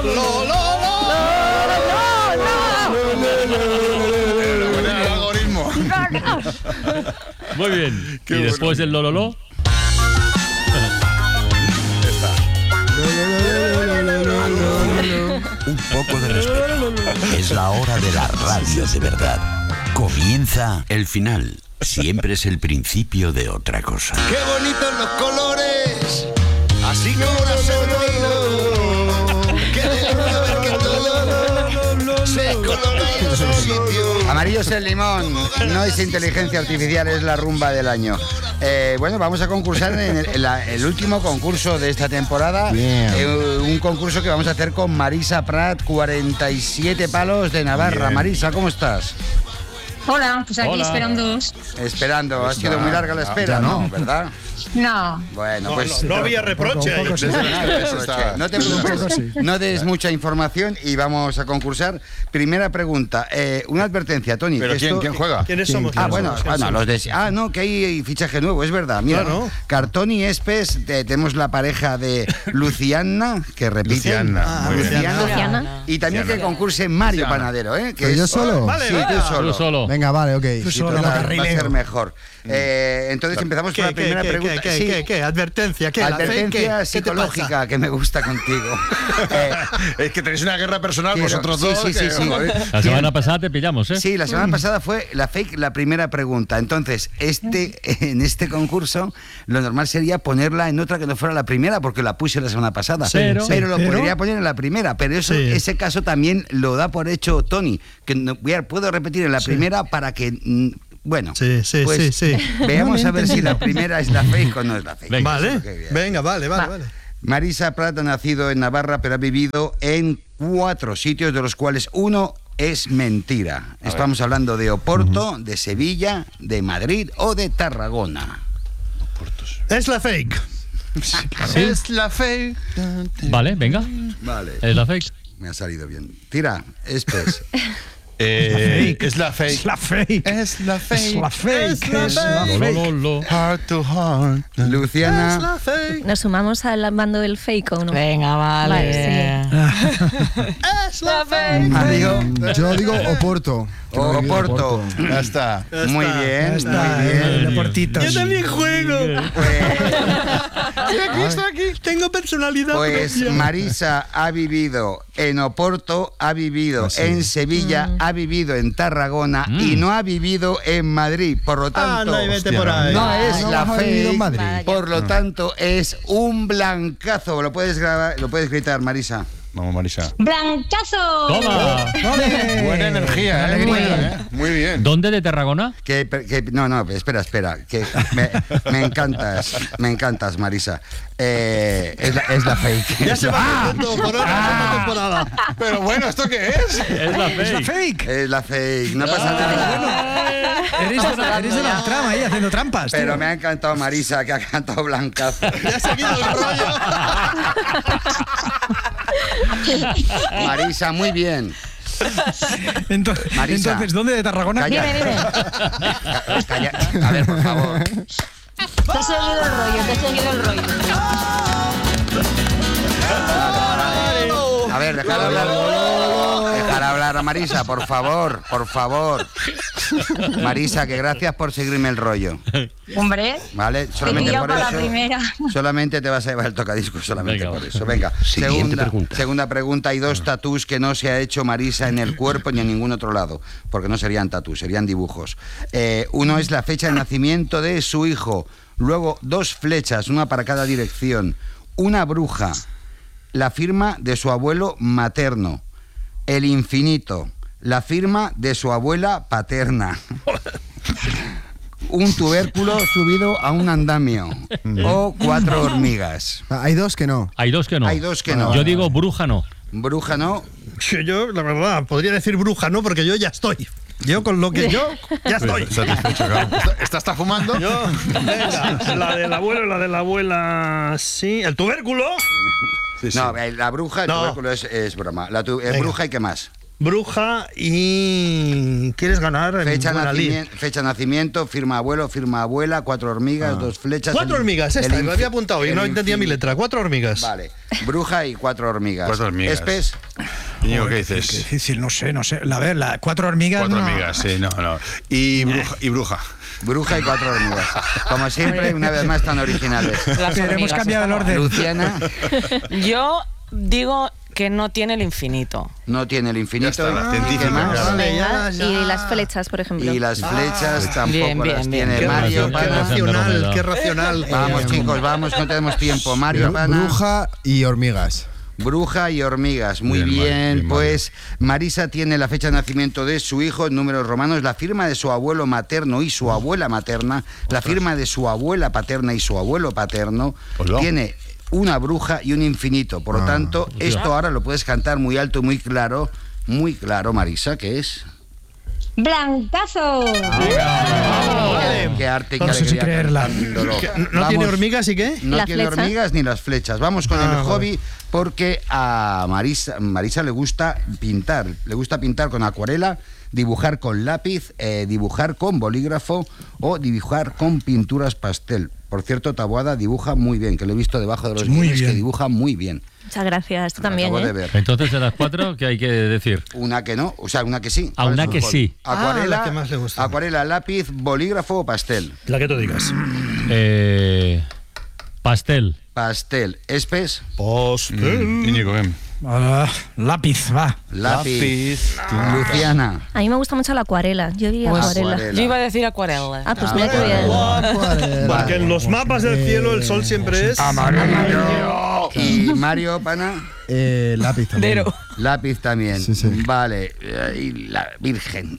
Muy bien. Qué y bueno. después del lololo. Un poco de respeto. Es la hora de la radio de verdad. Comienza el final. Siempre es el principio de otra cosa. ¡Qué bonitos los colores! Así como lo has sentido. ¡Qué delicia ver que todo se colora en su sitio! Amarillo es el limón, no es inteligencia artificial, es la rumba del año. Bueno, vamos a concursar en el último concurso de esta temporada. Un concurso que vamos a hacer con Marisa Prat, 47 palos de Navarra. Bien. Marisa, ¿cómo estás? Hola, pues aquí Hola. esperándoos. Esperando, ha sido muy larga la espera, ¿no? ¿Verdad? No. Bueno, pues... No había reproche ahí. No te preocupes, no des mucha información y vamos a concursar. Primera pregunta, una advertencia, Tony. ¿Pero que quién juega? ¿Quiénes somos? Bueno, los de... no, que hay fichaje nuevo, es verdad. Mira, Claro. Cartón y Espes, tenemos la pareja de Luciana, que repite. Luciana, muy bien. Luciana. Y también que concurse Mario Panadero, ¿eh? Que ¿Pero yo es- solo? Vale, Sí, venga. tú solo. Tú solo. Venga, vale, ok. Sí, tú va a ser mejor. Entonces empezamos con la primera pregunta. Sí. ¿Qué? ¿Advertencia? ¿Qué? Advertencia ¿Qué te psicológica pasa? que me gusta contigo. Es que tenéis una guerra personal Quiero- vosotros sí, dos. sí, sí, que, sí. joder. La semana pasada te pillamos, ¿eh? Sí, la semana pasada fue la fake la primera pregunta. Entonces, en este concurso, lo normal sería ponerla en otra que no fuera la primera, porque la puse la semana pasada. Sí, pero lo pero- podría poner en la primera. Pero eso, Sí. ese caso también lo da por hecho Tony, que puedo repetir en la primera para que... Bueno, Sí. veamos a ver si la primera es la fake o no es la fake. Venga. Eso es Vale, lo que viene. venga, vale. Marisa Prat ha nacido en Navarra, pero ha vivido en 4 sitios, de los cuales uno es mentira. Estamos hablando de Oporto, de Sevilla, de Madrid o de Tarragona. Es la fake. Es la fe. Vale, venga. Vale, Es la fake. me ha salido bien. Tira, Espes. Es la fake. Es la fake. Es la fake. Es la fake. Lololo. Heart to heart. Es Luciana, la fake. ¿Nos sumamos al bando del fake o no? Venga, vale. Es la fake. Mario, Yo digo Oporto. Oporto. Ya está. Muy bien, muy bien. Yo también juego. Pues, Aquí. Tengo personalidad Pues propia. Marisa ha vivido en Oporto, ha vivido en Sevilla, ha vivido en Tarragona y no ha vivido en Madrid. Por lo tanto, Anda y vete por ahí. no es No la has vivido en fake. Madrid. Vaya. Por lo tanto, es un blancazo. Lo puedes grabar, lo puedes gritar, Marisa. Vamos, Marisa. ¡Blancazo! ¡Toma! Buena energía, ¿eh? Alegría. Muy bien. ¿Dónde de Tarragona? No, espera. Que me encantas, Marisa. Es la fake. Ya se va contento por otra temporada. Pero bueno, ¿esto qué es? Es la fake. ¡Fake! Es la fake. No pasa nada. Eres de la trama ahí haciendo trampas. Pero me ha encantado Marisa, que ha cantado blancazo. Ya ha seguido el rollo. Marisa, muy bien. Marisa. Entonces, ¿dónde de Tarragona? Calla. Dime. Calla. A ver, por favor. Te he seguido el rollo. A ver, dejar hablar. Dejar hablar a Marisa, por favor. Marisa, que gracias por seguirme el rollo. Hombre, ¿Vale? te Solamente pillo por para eso. la primera. Solamente te vas a llevar el tocadiscos, solamente Venga, por va. eso. Venga, Siguiente pregunta. segunda pregunta. Hay 2 tatús que no se ha hecho Marisa en el cuerpo ni en ningún otro lado, porque no serían tatús, serían dibujos. Uno es la fecha de nacimiento de su hijo. Luego 2 flechas, una para cada dirección. Una bruja. La firma de su abuelo materno. El infinito. La firma de su abuela paterna. Un tubérculo subido a un andamio. O 4 hormigas. Hay 2 que no. Hay 2 que no. Hay 2 que no. Yo digo bruja no. Bruja no. Yo, la verdad, podría decir bruja, ¿no? Porque yo ya estoy. Yo con lo que yo ya estoy. Satisfecho, claro. ¿Esta está fumando? Yo, venga, la del abuelo y la de la abuela, sí. ¿El tubérculo? Sí, sí. No, la bruja, el No. tubérculo es broma. La Venga. bruja y qué más. bruja y quieres ganar en buena lid. Fecha de nacimiento, firma abuelo, firma abuela, 4 hormigas, 2 flechas. 4 hormigas, esta, me había apuntado y no entendía mi letra. 4 hormigas. Vale, bruja y 4 hormigas. 4 hormigas. Espes. Íñigo, ¿qué Qué dices? difícil, no sé. A ver, 4 hormigas. 4 no. hormigas, sí, no. Y bruja. Bruja y 4 hormigas. Como siempre, una vez más tan originales. Las Pero hemos hormigas, cambiado el orden. Luciana Yo digo que no tiene el infinito. no tiene el infinito. Ya está, la ¿Qué científica, más? claro. Vale, Venga, ya. y las flechas, por ejemplo. Y las flechas tampoco Bien, las bien, tiene. Qué Mario, bien. qué Pana. racional, qué racional. Vamos, chicos, vamos, no tenemos tiempo. Mario, Pana. Bruja y hormigas. Bruja y hormigas, muy Bien, bien, Mario, bien, pues Marisa tiene la fecha de nacimiento de su hijo en números romanos, la firma de su abuelo materno y su abuela materna, la firma de su abuela paterna y su abuelo paterno, Hola. tiene una bruja y un infinito, por lo tanto, esto ahora lo puedes cantar muy alto y muy claro, Marisa, ¿qué es? ¡Blancazo! Qué arte y qué No sé si alegría creerla. cantándolo. ¿No tiene Vamos. hormigas y qué? No ¿La tiene flecha? hormigas ni las flechas. Vamos con el vale. hobby porque a Marisa le gusta pintar. Le gusta pintar con acuarela, dibujar con lápiz, dibujar con bolígrafo o dibujar con pinturas pastel. Por cierto, Taboada dibuja muy bien, que lo he visto debajo de los Muy guiones, que bien. dibuja muy bien. Muchas gracias, tú Lo también, acabo de ¿eh? ver. Entonces, de las 4, ¿qué hay que decir? Una que no, o sea, una que sí. Ah, ¿Cuál una es tu que hobby? sí. Acuarela, la que más le gusta. acuarela, lápiz, bolígrafo o pastel. La que tú digas. Pastel. Pastel. Espes, Íñigo, ven. Lápiz, va. lápiz. Luciana. A mí me gusta mucho la acuarela. Yo diría Pues, acuarela. acuarela. Yo iba a decir acuarela. Ah, pues mira qué bien. Porque en los mapas del cielo el sol siempre es Y Mario, Pana. Lápiz también. Dero. Lápiz también. Sí, sí. Vale. Y la Virgen.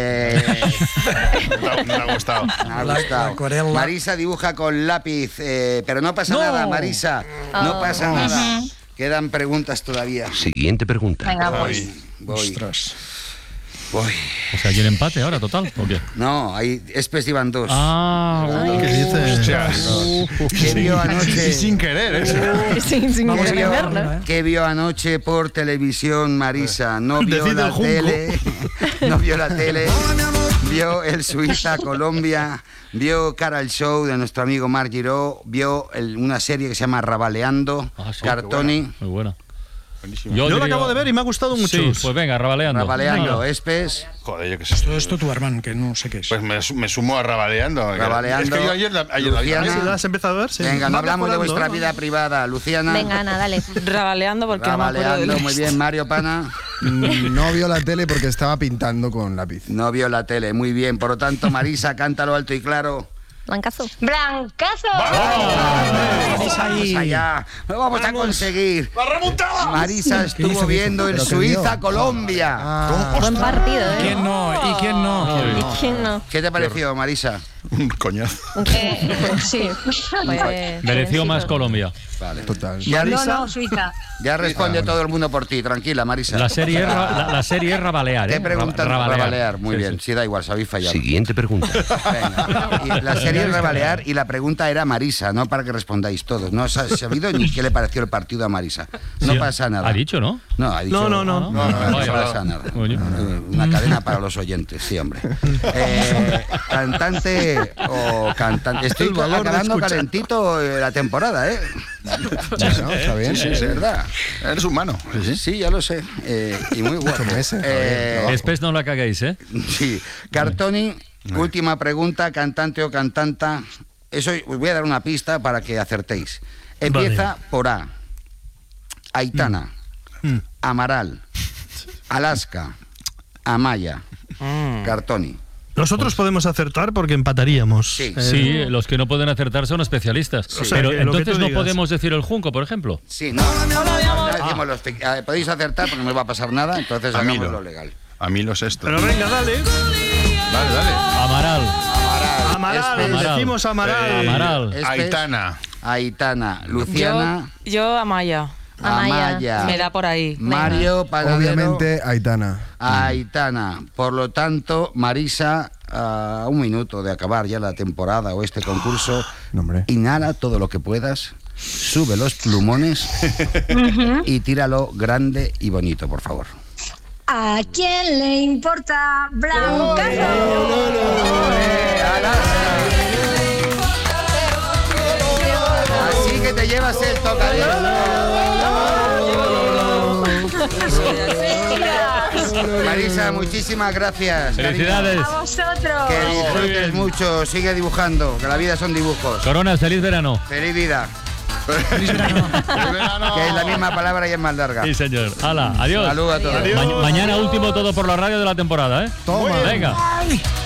Me ha gustado. Me ha gustado. acuarela. Marisa dibuja con lápiz, pero no pasa nada, Marisa. No pasa nada. Quedan preguntas todavía. Siguiente pregunta. Venga, pues. Voy. Voy. O sea, ¿quiere empate ahora, total? ¿O qué? No, hay Espes iban 2. Ah, ¿Qué dices? ¿Qué vio anoche? Sin querer, Sin Vamos a quererlo. acabarlo, ¿eh? ¿Qué vio anoche por televisión, Marisa? No vio Decide la el junco. tele. No vio la tele. Vio el Suiza-Colombia. Vio Cara al Show de nuestro amigo Marc Giró. Vio una serie que se llama Rabaleando. Ah, sí, Cartoni. muy buena. Yo la diría- acabo de ver y me ha gustado mucho. Sí, pues venga, rabaleando. Rabaleando. Venga. Espes. Joder, yo qué sé. Todo esto tu hermano, que no sé qué es. Pues me sumo a Rabaleando. Rabaleando. Es que yo ayer la vi Luciana. también. ¿La has empezado a ver? Sí. Venga, no Va hablamos de mejorando, vuestra ¿no? vida privada. Luciana. Venga, Ana, dale. Rabaleando porque no me acuerdo Rabaleando. del Muy bien. Mario Pana. No vio la tele porque estaba pintando con lápiz. No vio la tele. Muy bien. Por lo tanto, Marisa, cántalo alto y claro. Blancazo. ¡Blancazo! Vamos Vamos allá. Lo vamos a conseguir. Marisa estuvo dice? viendo el ¿Pero qué vio? Suiza-Colombia. Buen partido, ¿eh? ¿Quién no? ¿Y quién no? ¿Y quién no? ¿Qué te pareció, Marisa? Un coñazo. Sí. Pues, Mereció más Colombia. Vale. Total. Ya, No, Suiza. ya responde todo el mundo por ti. Tranquila, Marisa. La serie es, la serie es rabalear, ¿eh? Te preguntan rabalear. Muy Sí, bien. sí. Sí, da igual, habéis fallado. Siguiente pregunta. Venga. Y la serie es rabalear y la pregunta era Marisa, no para que respondáis todos. No os ha sabido ni qué le pareció el partido a Marisa. No Sí, pasa nada. Ha dicho, ¿no? No, ha dicho. No. No Vaya, pasa nada. Oye. Una cadena para los oyentes, sí, hombre. Cantante o cantante. Estoy El valor de acabando escuchar. calentito la temporada, ¿eh? Bueno, está bien. Es verdad. Eres humano. Sí, ya lo sé. Y muy guapo. 8 meses, Javier, Después no la caguéis, ¿eh? Sí. Cartoni, última pregunta, cantante o cantanta. Eso os voy a dar una pista para que acertéis. Empieza por A. Aitana, Amaral, Alaska, Amaya, Cartoni. Nosotros podemos acertar porque empataríamos. Sí. Sí, los que no pueden acertar son especialistas. O sea, Pero que lo que entonces tú no digas. podemos decir el junco, por ejemplo. Sí, no decimos podéis acertar porque no os va a pasar nada, entonces A mí hagamos no. lo legal. A mí los esto. Pero venga, dale. Dale. Amaral. Amaral, Espes, decimos Amaral. Amaral. Espes, Aitana. Aitana, Luciana, Yo Amaya. Amaya, Me da por ahí. Mario, Panadero, Obviamente, Aitana. Aitana. Por lo tanto, Marisa, a un minuto de acabar ya la temporada o este concurso, No, hombre. inhala todo lo que puedas, sube los plumones y tíralo grande y bonito, por favor. ¿A quién le importa Blancazo? Así que te llevas el tocadiscos. Marisa, muchísimas gracias. Felicidades. A vosotros. Que Muy disfrutes bien. mucho, sigue dibujando, que la vida son dibujos. Corona, feliz verano. Feliz vida. Que es la misma palabra y es más larga. Sí, señor. Hala, adiós. Saludos a todos. Mañana último todo por la radio de la temporada, ¿eh? Toma. Venga.